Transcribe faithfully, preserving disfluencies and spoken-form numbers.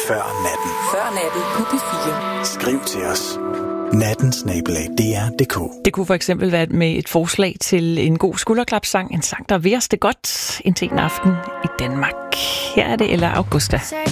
Før natten. Før natten på P fire. Skriv til os. natten snabel-a d r punktum d k. Det kunne for eksempel være med et forslag til en god skulderklapsang. En sang, der vil os det godt en sen aften i Danmark. Her er det Ella Augusta.